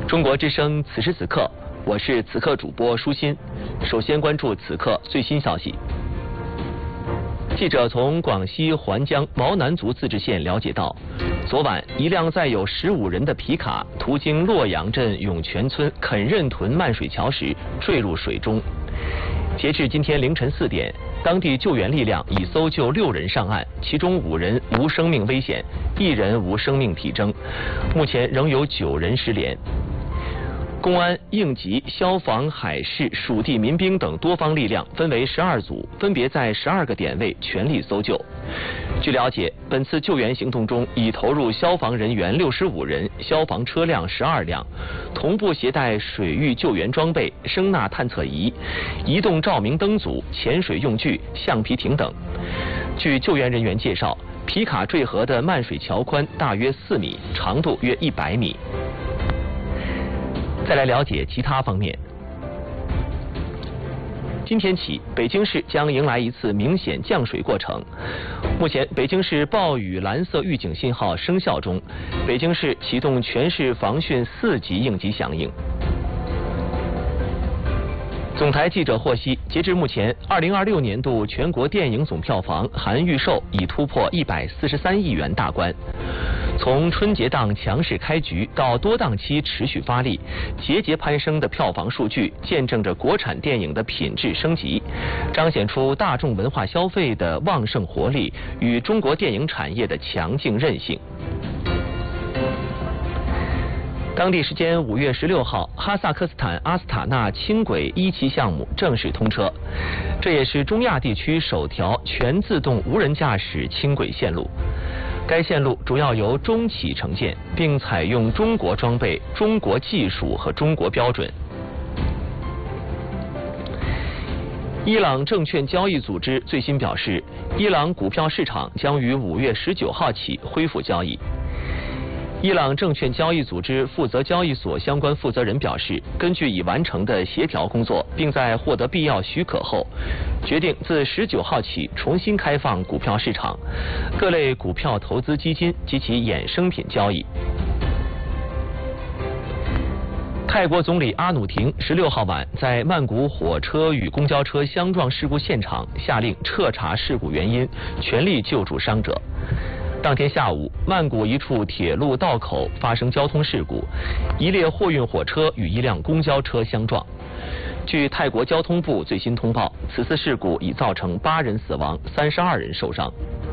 中国之声此时此刻，我是此刻主播舒心。首先关注此刻最新消息。记者从广西环江毛南族自治县了解到，昨晚一辆载有15人的皮卡途经洛阳镇涌泉村肯任屯漫水桥时坠入水中。截至今天凌晨4点，当地救援力量已搜救6人上岸，其中5人无生命危险，1人无生命体征，目前仍有9人失联。公安、应急、消防、海事、属地民兵等多方力量分为12组，分别在12个点位全力搜救。据了解，本次救援行动中已投入消防人员65人、消防车辆12辆，同步携带水域救援装备、声呐探测仪、移动照明灯组、潜水用具、橡皮艇等。据救援人员介绍，皮卡坠河的漫水桥宽大约4米，长度约100米。再来了解其他方面。今天起，北京市将迎来一次明显降水过程。目前，北京市暴雨蓝色预警信号生效中，北京市启动全市防汛4级应急响应。总台记者获悉，截至目前，2026年度全国电影总票房含预售已突破143亿元大关。从春节档强势开局到多档期持续发力，节节攀升的票房数据见证着国产电影的品质升级，彰显出大众文化消费的旺盛活力与中国电影产业的强劲韧性。当地时间5月16号，哈萨克斯坦阿斯塔纳轻轨1期项目正式通车，这也是中亚地区首条全自动无人驾驶轻轨线路。该线路主要由中企承建，并采用中国装备、中国技术和中国标准。伊朗证券交易组织最新表示，伊朗股票市场将于5月19号起恢复交易。伊朗证券交易组织负责交易所相关负责人表示，根据已完成的协调工作，并在获得必要许可后，决定自19号起重新开放股票市场，各类股票投资基金及其衍生品交易。泰国总理阿努廷16号晚在曼谷火车与公交车相撞事故现场下令彻查事故原因，全力救助伤者。当天下午，曼谷一处铁路道口发生交通事故，一列货运火车与一辆公交车相撞。据泰国交通部最新通报，此次事故已造成8人死亡，32人受伤。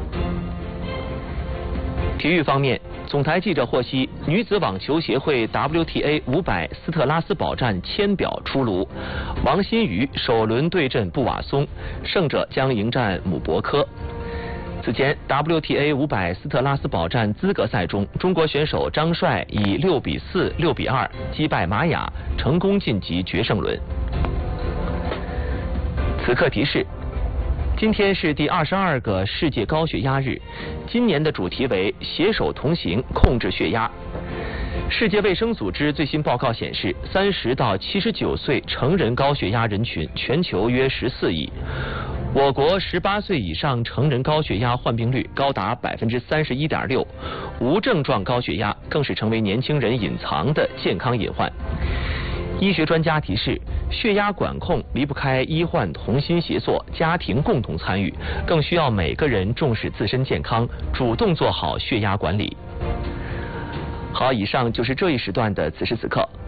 体育方面，总台记者获悉，女子网球协会 WTA 500斯特拉斯堡站签表出炉，王欣瑜首轮对阵布瓦松，胜者将迎战姆博科。此前 WTA 500斯特拉斯堡站资格赛中，中国选手张帅以6比4、6比2击败玛雅，成功晋级决胜轮。此刻提示：今天是第22个世界高血压日，今年的主题为携手同行，控制血压。世界卫生组织最新报告显示，30到79岁成人高血压人群全球约14亿。我国18岁以上成人高血压患病率高达31.6%，无症状高血压更是成为年轻人隐藏的健康隐患。医学专家提示，血压管控离不开医患同心协作、家庭共同参与，更需要每个人重视自身健康，主动做好血压管理。好，以上就是这一时段的此时此刻。